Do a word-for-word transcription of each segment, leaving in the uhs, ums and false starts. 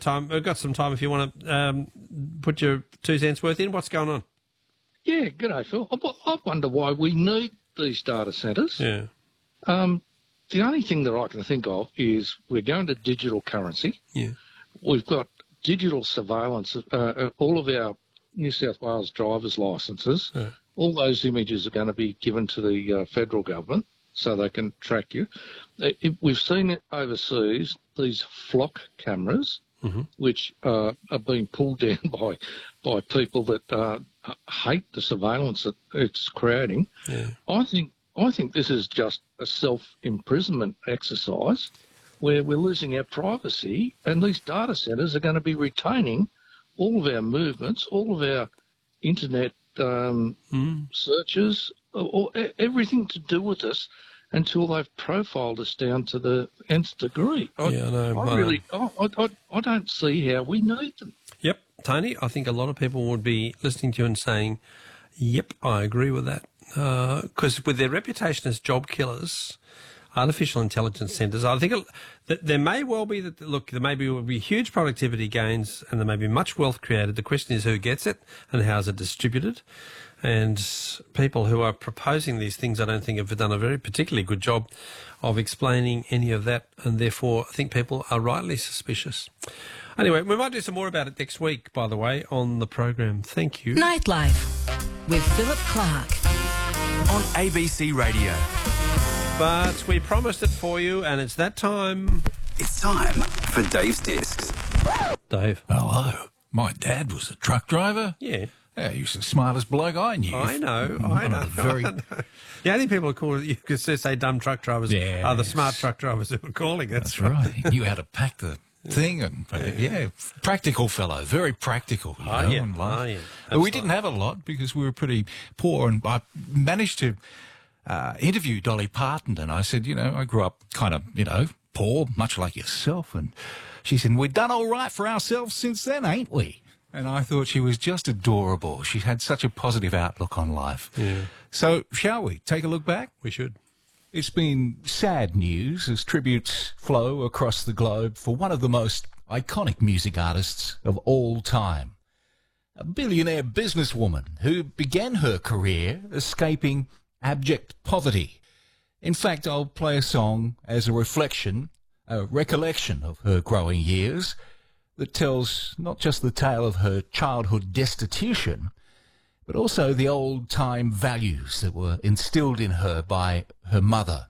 time. We've got some time if you want to um, put your two cents worth in. What's going on? Yeah, g'day, Phil. I, I wonder why we need these data centres. Yeah. Um, the only thing that I can think of is we're going to digital currency. Yeah. We've got digital surveillance. Uh, all of our New South Wales driver's licences, Yeah. all those images are going to be given to the uh, federal government so they can track you. Uh, If we've seen it overseas, these flock cameras, Mm-hmm. which uh, are being pulled down by by people that uh, hate the surveillance that it's creating. Yeah. I think I think this is just a self-imprisonment exercise where we're losing our privacy, and these data centres are going to be retaining all of our movements, all of our internet um, Mm. searches, or, or e- everything to do with us until they've profiled us down to the nth degree. I, Yeah, I know. I I know. really, I, I, I don't see how we need them. Yep, Tony, I think a lot of people would be listening to you and saying, yep, I agree with that. Because with their reputation as job killers, artificial intelligence centres, I think it, that there may well be, that look, there may be, will be huge productivity gains and there may be much wealth created. The question is who gets it and how is it distributed. And people who are proposing these things, I don't think have done a very particularly good job of explaining any of that, and therefore I think people are rightly suspicious. Anyway, we might do some more about it next week, by the way, on the program. Thank you. Nightlife with Philip Clark on A B C Radio. But we promised it for you, and it's that time. It's time for Dave's Discs. Dave. Hello. My dad was a truck driver. Yeah. Yeah, he was the smartest bloke I knew. I know, One I of know. the Very... I know. The only people who call it, you could say dumb truck drivers, Yes. are the smart truck drivers who are calling it. That's right. He knew how to pack the thing, and yeah, practical fellow, very practical. You Oh, know, yeah. in life. Oh, yeah. But we Absolutely. didn't have a lot because we were pretty poor, and I managed to uh, interview Dolly Parton, and I said, you know, I grew up kind of, you know, poor, much like yourself, and she said, we've done all right for ourselves since then, ain't we? And I thought she was just adorable. She had such a positive outlook on life. Yeah. So, shall we take a look back? We should. It's been sad news as tributes flow across the globe for one of the most iconic music artists of all time. A billionaire businesswoman who began her career escaping abject poverty. In fact, I'll play a song as a reflection, a recollection of her growing years that tells not just the tale of her childhood destitution, but also the old-time values that were instilled in her by her mother.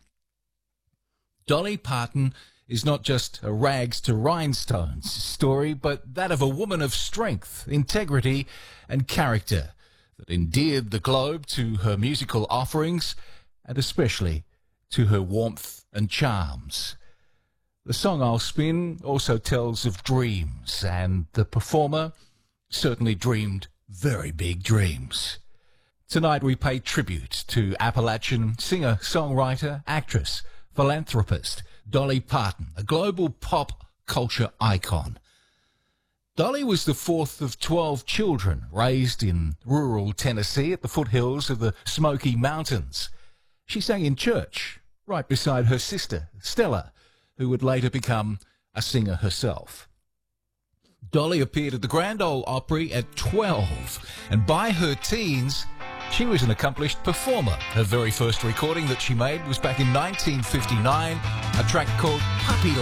Dolly Parton is not just a rags to rhinestones story, but that of a woman of strength, integrity, and character that endeared the globe to her musical offerings and especially to her warmth and charms. The song I'll spin also tells of dreams, and the performer certainly dreamed very big dreams. Tonight we pay tribute to Appalachian singer, songwriter, actress, philanthropist Dolly Parton, a global pop culture icon. Dolly was the fourth of twelve children raised in rural Tennessee at the foothills of the Smoky Mountains. She sang in church right beside her sister, Stella, who would later become a singer herself. Dolly appeared at the Grand Ole Opry at twelve, and by her teens, she was an accomplished performer. Her very first recording that she made was back in nineteen fifty-nine, a track called Puppy